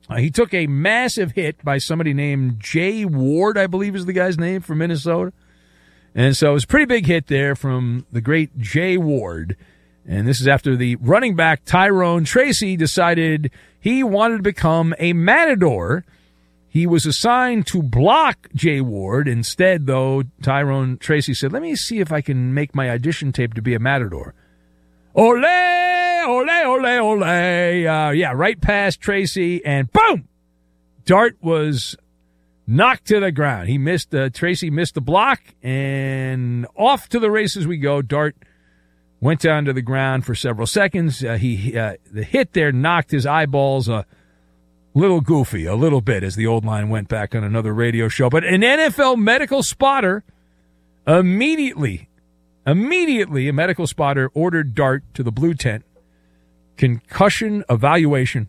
He took a massive hit by somebody named Jay Ward, I believe is the guy's name, from Minnesota. And so it was a pretty big hit there from the great Jay Ward. And this is after the running back Tyrone Tracy decided he wanted to become a matador. He was assigned to block Jay Ward. Instead, though, Tyrone Tracy said, let me see if I can make my audition tape to be a matador. Ole, ole, ole, ole. Right past Tracy, and boom! Dart was knocked to the ground. He missed, Tracy missed the block, and off to the races we go. Dart went down to the ground for several seconds. The hit there knocked his eyeballs a little goofy, a little bit, as the old line went back on another radio show. But an NFL medical spotter immediately, a medical spotter ordered Dart to the blue tent. Concussion evaluation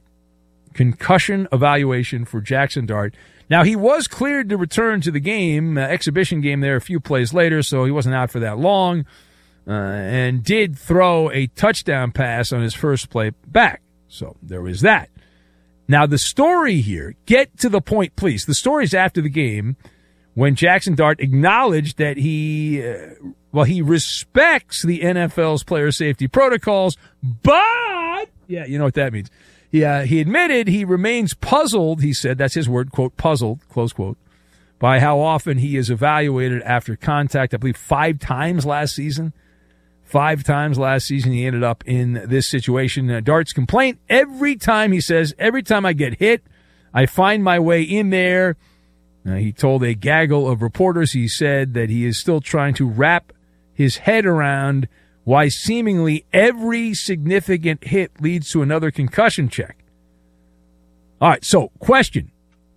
for Jackson Dart. Now, he was cleared to return to the game, exhibition game there a few plays later, so he wasn't out for that long, and did throw a touchdown pass on his first play back. So there was that. Now, the story here, get to the point, please. The story's after the game when Jackson Dart acknowledged that he respects the NFL's player safety protocols, but, yeah, you know what that means. He admitted he remains puzzled, he said, that's his word, quote, puzzled, close quote, by how often he is evaluated after contact. I believe 5 times last season. 5 times last season he ended up in this situation. Dart's complaint, every time I get hit, I find my way in there. He told a gaggle of reporters, he said that he is still trying to wrap his head around why seemingly every significant hit leads to another concussion check. All right, so question.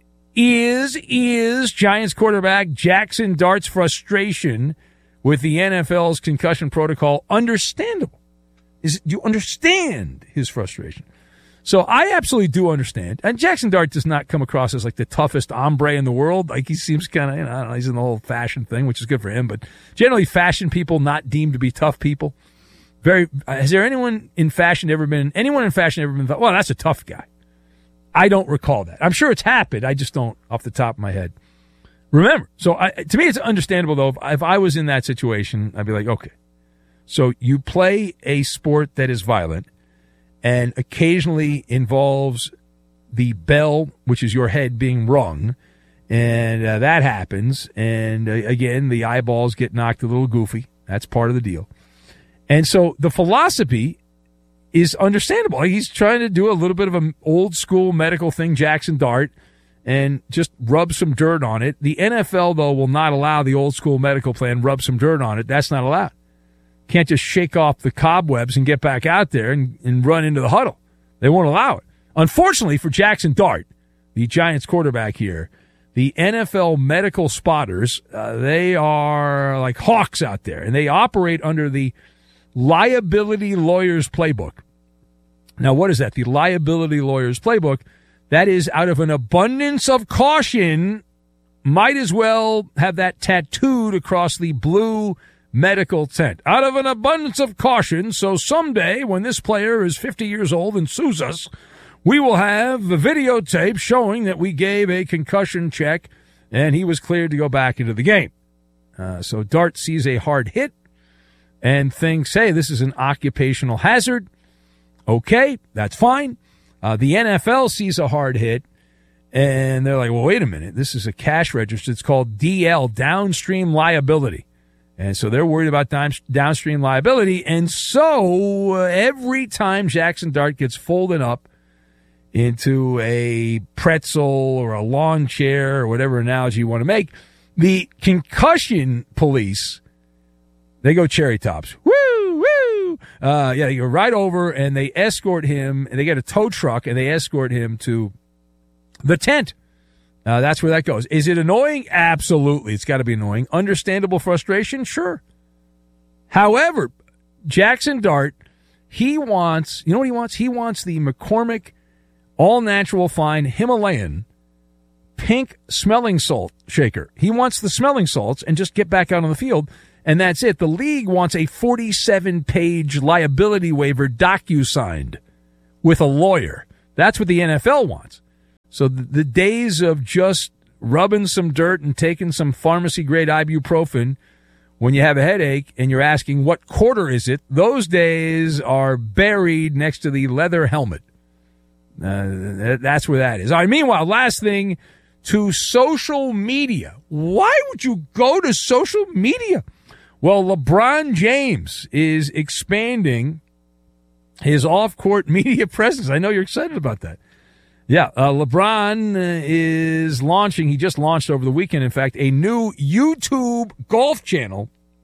Is Giants quarterback Jackson Dart's frustration with the NFL's concussion protocol understandable? Do you understand his frustration? So I absolutely do understand. And Jackson Dart does not come across as like the toughest hombre in the world. Like he seems kind of, I don't know, he's in the whole fashion thing, which is good for him. But generally fashion people not deemed to be tough people. Has anyone in fashion ever been thought, well, that's a tough guy? I don't recall that. I'm sure it's happened. I just don't off the top of my head remember. So to me, it's understandable, though. If I was in that situation, I'd be like, okay, so you play a sport that is violent and occasionally involves the bell, which is your head, being rung, and that happens. And again, the eyeballs get knocked a little goofy. That's part of the deal. And so the philosophy is understandable. He's trying to do a little bit of an old school medical thing, Jackson Dart, and just rub some dirt on it. The NFL, though, will not allow the old school medical plan, rub some dirt on it. That's not allowed. Can't just shake off the cobwebs and get back out there and run into the huddle. They won't allow it. Unfortunately for Jackson Dart, the Giants quarterback here, the NFL medical spotters, they are like hawks out there, and they operate under the Liability Lawyers Playbook. Now, what is that? The Liability Lawyers Playbook. That is, out of an abundance of caution, might as well have that tattooed across the blue medical tent. Out of an abundance of caution, so someday when this player is 50 years old and sues us, we will have the videotape showing that we gave a concussion check and he was cleared to go back into the game. So Dart sees a hard hit and thinks, hey, this is an occupational hazard. Okay, that's fine. The NFL sees a hard hit, and they're like, well, wait a minute. This is a cash register. It's called DL, downstream liability. And so they're worried about downstream liability. And so every time Jackson Dart gets folded up into a pretzel or a lawn chair or whatever analogy you want to make, the concussion police, they go cherry tops. Woo, woo. They go right over and they escort him, and they get a tow truck and they escort him to the tent. That's where that goes. Is it annoying? Absolutely. It's got to be annoying. Understandable frustration? Sure. However, Jackson Dart, he wants, you know what he wants? He wants the McCormick all-natural fine Himalayan pink smelling salt shaker. He wants the smelling salts and just get back out on the field, and that's it. The league wants a 47-page liability waiver docu-signed with a lawyer. That's what the NFL wants. So the days of just rubbing some dirt and taking some pharmacy-grade ibuprofen when you have a headache and you're asking what quarter is it, those days are buried next to the leather helmet. That's where that is. All right, meanwhile, last thing, to social media. Why would you go to social media? Well, LeBron James is expanding his off-court media presence. I know you're excited about that. Yeah, LeBron is launching, he just launched over the weekend, in fact, a new YouTube golf channel.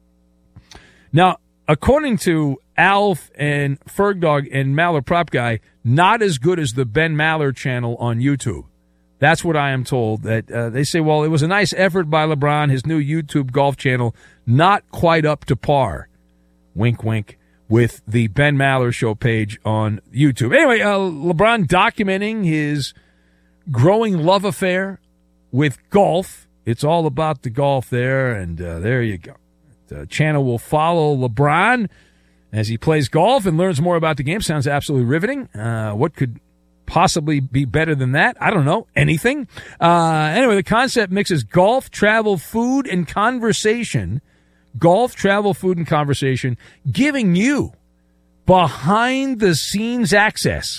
Now, according to Alf and Fergdog and Maller Prop Guy, not as good as the Ben Maller channel on YouTube. That's what I am told. That they say, well, it was a nice effort by LeBron, his new YouTube golf channel, not quite up to par. Wink, wink. With the Ben Maller Show page on YouTube. Anyway, LeBron documenting his growing love affair with golf. It's all about the golf there, and there you go. The channel will follow LeBron as he plays golf and learns more about the game. Sounds absolutely riveting. What could possibly be better than that? I don't know. Anything. Anyway, the concept mixes golf, travel, food, and conversation. Golf, travel, food, and conversation, giving you behind-the-scenes access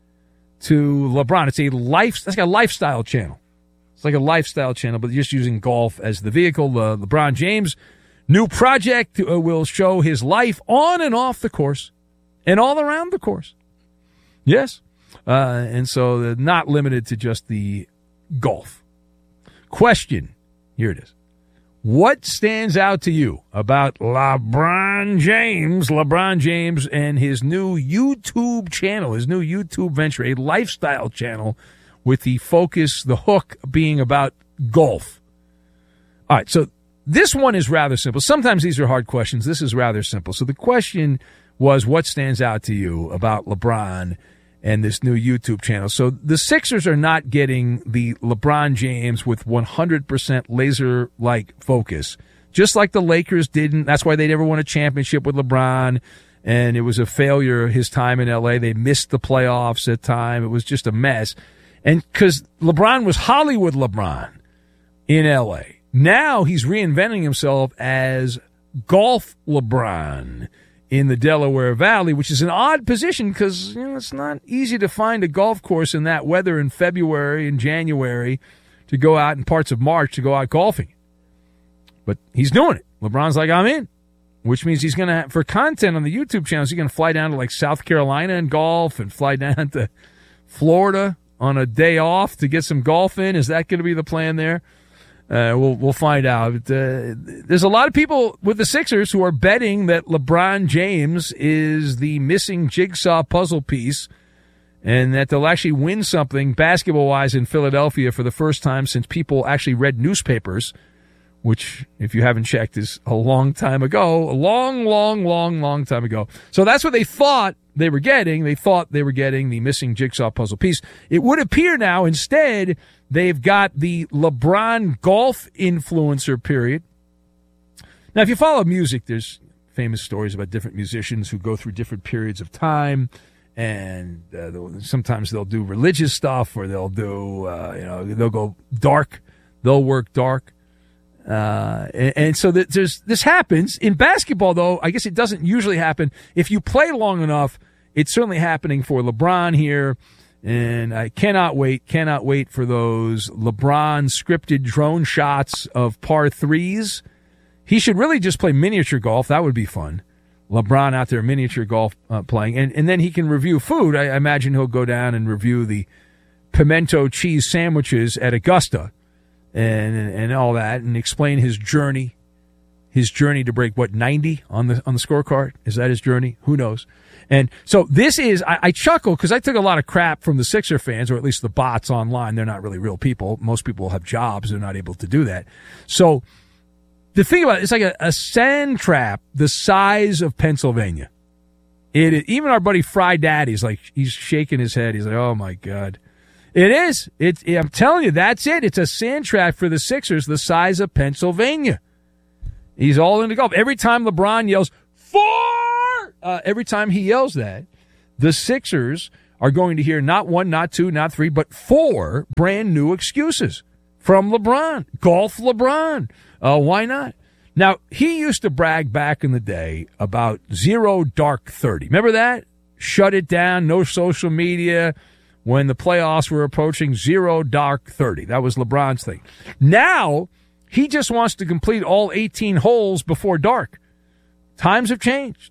to LeBron. It's like a lifestyle channel. It's like a lifestyle channel, but just using golf as the vehicle. LeBron James' new project will show his life on and off the course and all around the course. Yes. And so not limited to just the golf. Question. Here it is. What stands out to you about LeBron James and his new YouTube channel, his new YouTube venture, a lifestyle channel with the focus, the hook being about golf? All right, so this one is rather simple. Sometimes these are hard questions. This is rather simple. So the question was, what stands out to you about LeBron and this new YouTube channel? So the Sixers are not getting the LeBron James with 100% laser-like focus, just like the Lakers didn't. That's why they never won a championship with LeBron, and it was a failure his time in L.A. They missed the playoffs at time. It was just a mess. And because LeBron was Hollywood LeBron in L.A., now he's reinventing himself as golf LeBron in the Delaware Valley, which is an odd position because it's not easy to find a golf course in that weather in February and January to go out in parts of March to go out golfing. But he's doing it. LeBron's like, I'm in, which means he's going to, for content on the YouTube channels, he's going to fly down to like South Carolina and golf and fly down to Florida on a day off to get some golf in. Is that going to be the plan there? We'll find out. There's a lot of people with the Sixers who are betting that LeBron James is the missing jigsaw puzzle piece and that they'll actually win something basketball-wise in Philadelphia for the first time since people actually read newspapers, which, if you haven't checked, is a long time ago. A long time ago. So that's what they thought they were getting. They thought they were getting the missing jigsaw puzzle piece. It would appear now, instead, they've got the LeBron golf influencer period. Now, if you follow music, there's famous stories about different musicians who go through different periods of time, and sometimes they'll do religious stuff, or they'll do, they'll go dark. They'll work dark. And so this happens. In basketball, though, I guess it doesn't usually happen. If you play long enough, it's certainly happening for LeBron here. And I cannot wait for those LeBron scripted drone shots of par threes. He should really just play miniature golf. That would be fun. LeBron out there miniature golf playing. And then he can review food. I imagine he'll go down and review the pimento cheese sandwiches at Augusta and all that, and explain his journey to break, 90 on the scorecard? Is that his journey? Who knows? And so this is, I chuckle because I took a lot of crap from the Sixer fans, or at least the bots online. They're not really real people. Most people have jobs. They're not able to do that. So the thing about it, it's like a sand trap the size of Pennsylvania. Even our buddy Fry Daddy's like, he's shaking his head. He's like, oh my God. It is. I'm telling you, that's it. It's a sand trap for the Sixers the size of Pennsylvania. He's all into golf. Every time LeBron yells, 4! Every time he yells that, the Sixers are going to hear not one, not two, not three, but 4 brand new excuses from LeBron. Golf LeBron. Why not? Now, he used to brag back in the day about 0 dark 30. Remember that? Shut it down, no social media. When the playoffs were approaching, 0 dark 30. That was LeBron's thing. Now, he just wants to complete all 18 holes before dark. Times have changed.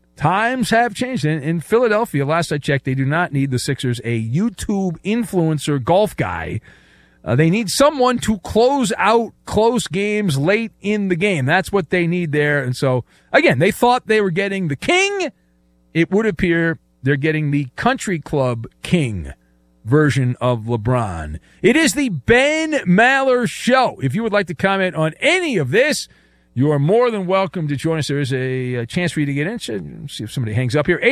In Philadelphia, last I checked, they do not need the Sixers a YouTube influencer golf guy. They need someone to close out close games late in the game. That's what they need there. And so, again, they thought they were getting the king. It would appear they're getting the country club king version of LeBron. It is the Ben Maller Show. If you would like to comment on any of this, you are more than welcome to join us. There is a chance for you to get in. Let's see if somebody hangs up here.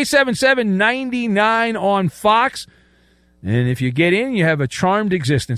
877-99 on Fox. And if you get in, you have a charmed existence.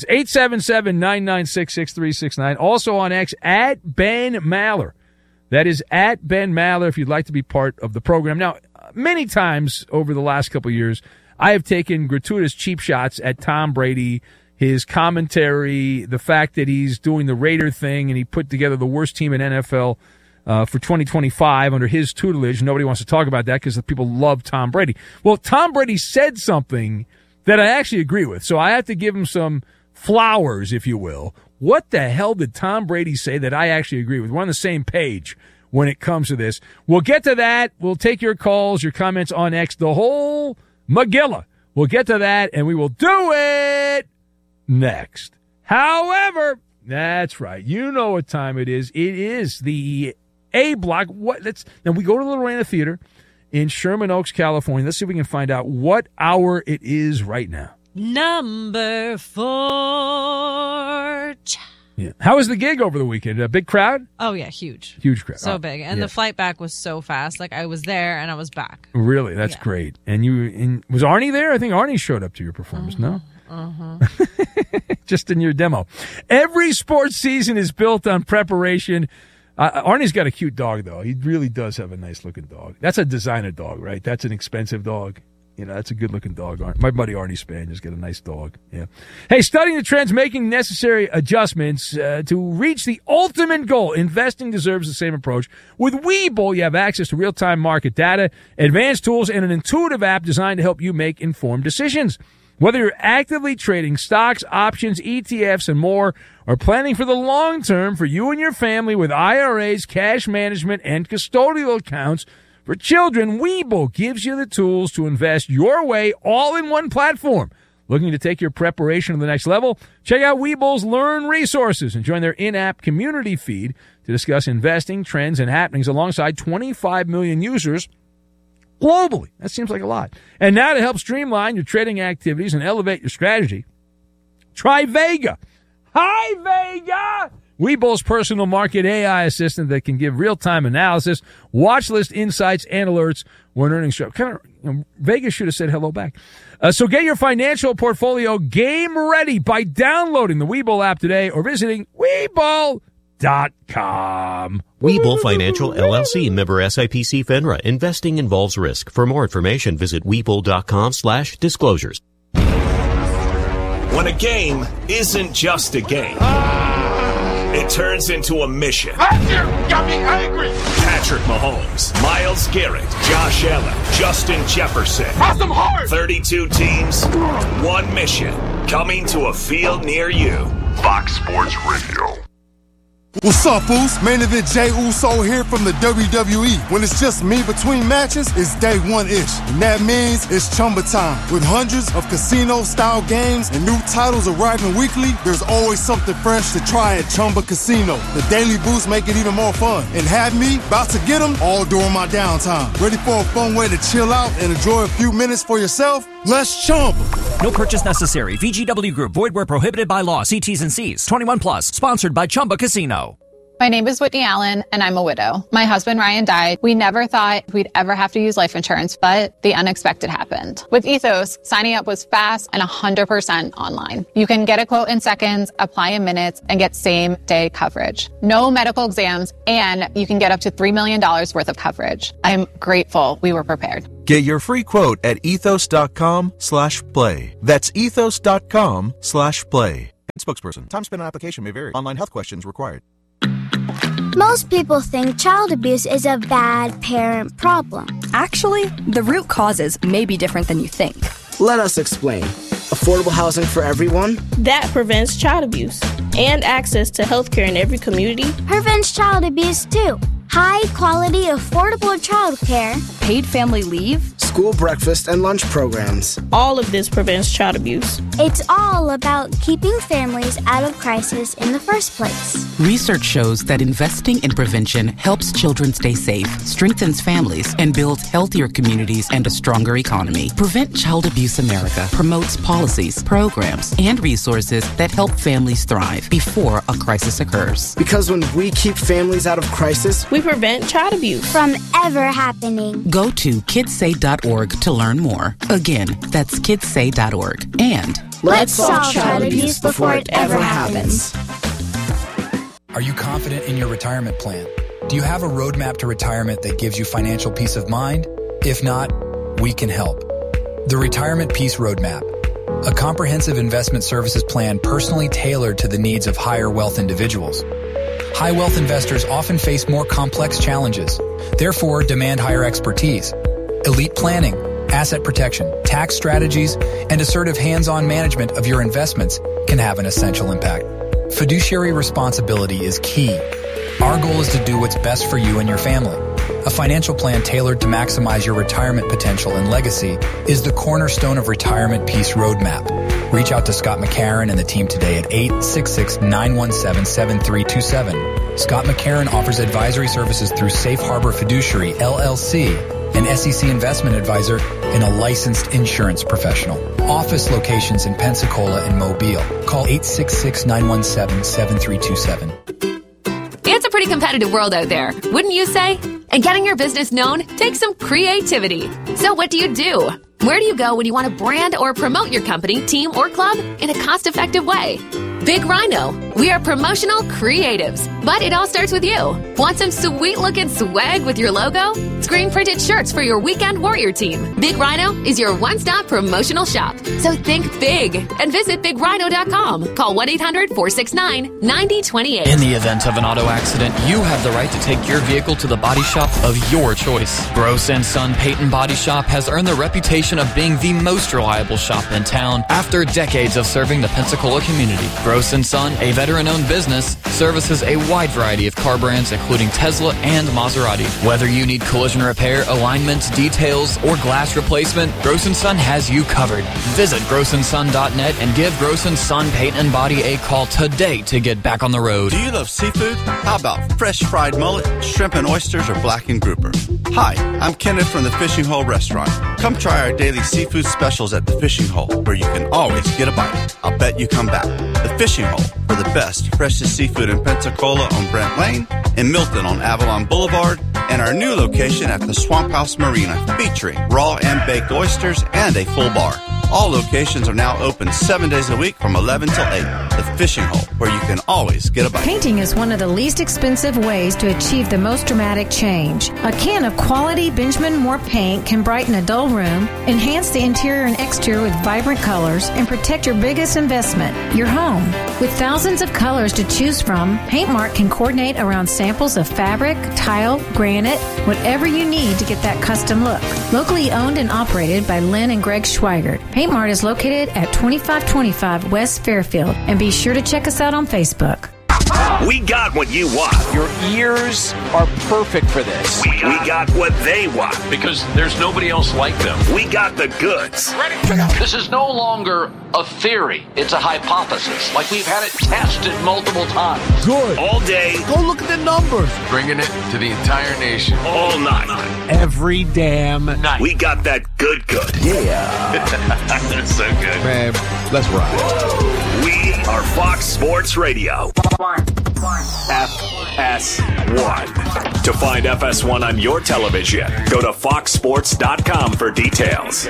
877-996-6369. Also on X, at Ben Maller. That is at Ben Maller if you'd like to be part of the program. Now, many times over the last couple of years, I have taken gratuitous cheap shots at Tom Brady, his commentary, the fact that he's doing the Raider thing, and he put together the worst team in NFL for 2025 under his tutelage. Nobody wants to talk about that because the people love Tom Brady. Well, Tom Brady said something that I actually agree with, so I have to give him some flowers, if you will. What the hell did Tom Brady say that I actually agree with? We're on the same page when it comes to this. We'll get to that. We'll take your calls, your comments on X, the whole Magilla. We'll get to that, and we will do it next. However, that's right. You know what time it is. It is the A Block. Now we go to the Lorena Theater in Sherman Oaks, California. Let's see if we can find out what hour it is right now. Number 4. Yeah. How was the gig over the weekend? A big crowd? Oh, yeah, huge. Huge crowd. So big. And the flight back was so fast. Like, I was there and I was back. Really? That's great. And was Arnie there? I think Arnie showed up to your performance, no? Just in your demo. Every sports season is built on preparation. Arnie's got a cute dog, though. He really does have a nice-looking dog. That's a designer dog, right? That's an expensive dog. You know, that's a good-looking dog. My buddy Arnie Spaniel's got a nice dog. Yeah. Hey, studying the trends, making necessary adjustments to reach the ultimate goal. Investing deserves the same approach. With Webull, you have access to real-time market data, advanced tools, and an intuitive app designed to help you make informed decisions. Whether you're actively trading stocks, options, ETFs, and more, or planning for the long term for you and your family with IRAs, cash management, and custodial accounts for children, Webull gives you the tools to invest your way all in one platform. Looking to take your preparation to the next level? Check out Webull's Learn resources and join their in-app community feed to discuss investing, trends, and happenings alongside 25 million users globally. That seems like a lot. And now to help streamline your trading activities and elevate your strategy, try Vega. Hi, Vega! Webull's personal market AI assistant that can give real-time analysis, watch list insights, and alerts when earnings drop. Vegas should have said hello back. So get your financial portfolio game ready by downloading the Webull app today or visiting Webull.com. Webull Financial LLC, member SIPC FINRA. Investing involves risk. For more information, visit Webull.com/disclosures. When a game isn't just a game, it turns into a mission. Got me angry. Patrick Mahomes, Myles Garrett, Josh Allen, Justin Jefferson. Awesome heart. 32 teams, one mission. Coming to a field near you. Fox Sports Radio. What's up, Boost? Main event Jey Uso here from the WWE. When it's just me between matches, it's day one-ish. And that means it's Chumba time. With hundreds of casino-style games and new titles arriving weekly, there's always something fresh to try at Chumba Casino. The Daily Boost make it even more fun. And have me about to get them all during my downtime. Ready for a fun way to chill out and enjoy a few minutes for yourself? Let's Chumba. No purchase necessary. VGW Group. Void where prohibited by law. See T's and C's. 21 plus. Sponsored by Chumba Casino. My name is Whitney Allen, and I'm a widow. My husband, Ryan, died. We never thought we'd ever have to use life insurance, but the unexpected happened. With Ethos, signing up was fast and 100% online. You can get a quote in seconds, apply in minutes, and get same-day coverage. No medical exams, and you can get up to $3 million worth of coverage. I'm grateful we were prepared. Get your free quote at ethos.com/play. That's ethos.com/play. Spokesperson. Time spent on application may vary. Online health questions required. Most people think child abuse is a bad parent problem. Actually, the root causes may be different than you think. Let us explain. Affordable housing for everyone? That prevents child abuse. And access to health care in every community. Prevents child abuse too. High quality, affordable child care. Paid family leave. School breakfast and lunch programs. All of this prevents child abuse. It's all about keeping families out of crisis in the first place. Research shows that investing in prevention helps children stay safe, strengthens families, and builds healthier communities and a stronger economy. Prevent Child Abuse America promotes policies, programs, and resources that help families thrive before a crisis occurs. Because when we keep families out of crisis, we prevent child abuse from ever happening. Go to kidssay.org to learn more. Again, that's kidssay.org. And let's solve child abuse before it ever happens. Are you confident in your retirement plan? Do you have a roadmap to retirement that gives you financial peace of mind? If not, we can help. The Retirement Peace Roadmap, a comprehensive investment services plan personally tailored to the needs of higher wealth individuals. High wealth investors often face more complex challenges, therefore demand higher expertise. Elite planning, asset protection, tax strategies, and assertive hands-on management of your investments can have an essential impact. Fiduciary responsibility is key. Our goal is to do what's best for you and your family. A financial plan tailored to maximize your retirement potential and legacy is the cornerstone of Retirement Peace Roadmap. Reach out to Scott McCarron and the team today at 866-917-7327. Scott McCarron offers advisory services through Safe Harbor Fiduciary, LLC, an SEC investment advisor, and a licensed insurance professional. Office locations in Pensacola and Mobile. Call 866-917-7327. It's a pretty competitive world out there, wouldn't you say? And getting your business known takes some creativity. So what do? Where do you go when you want to brand or promote your company, team, or club in a cost-effective way? Big Rhino. We are promotional creatives, but it all starts with you. Want some sweet-looking swag with your logo? Screen-printed shirts for your weekend warrior team. Big Rhino is your one-stop promotional shop. So think big and visit BigRhino.com. Call 1-800-469-9028. In the event of an auto accident, you have the right to take your vehicle to the body shop of your choice. Gross & Son Peyton Body Shop has earned the reputation of being the most reliable shop in town after decades of serving the Pensacola community. Gross & Son, a veteran-owned business, services a wide variety of car brands including Tesla and Maserati. Whether you need collision repair, alignment, details, or glass replacement, Gross & Son has you covered. Visit grossandson.net and give Gross & Son Paint and Body a call today to get back on the road. Do you love seafood? How about fresh fried mullet, shrimp and oysters, or blackened grouper? Hi, I'm Kenneth from the Fishing Hole Restaurant. Come try our daily seafood specials at the Fishing Hole, where you can always get a bite. I'll bet you come back. The Fishing Hole for the best, freshest seafood in Pensacola on Brent Lane, in Milton on Avalon Boulevard, and our new location at the Swamp House Marina, featuring raw and baked oysters and a full bar. All locations are now open 7 days a week from 11 till 8. The Fishing Hole, where you can always get a bite. Painting is one of the least expensive ways to achieve the most dramatic change. A can of quality Benjamin Moore paint can brighten a dull room, enhance the interior and exterior with vibrant colors, and protect your biggest investment, your home. With thousands of colors to choose from, Paint Mart can coordinate around samples of fabric, tile, granite, whatever you need to get that custom look. Locally owned and operated by Lynn and Greg Schweigert, Paint Mart is located at 2525 West Fairfield, and be sure to check us out on Facebook. We got what you want. Your ears are perfect for this. We got what they want. Because there's nobody else like them. We got the goods. Ready? This is no longer a theory. It's a hypothesis. Like we've had it tested multiple times. Good. All day. Go look at the numbers. Bringing it to the entire nation. All night. Every damn night. We got that good. Yeah. That's so good. Man, let's ride. We are Fox Sports Radio. FS1. To find FS1 on your television, go to foxsports.com for details.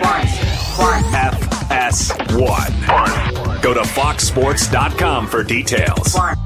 FS1. Go to foxsports.com for details.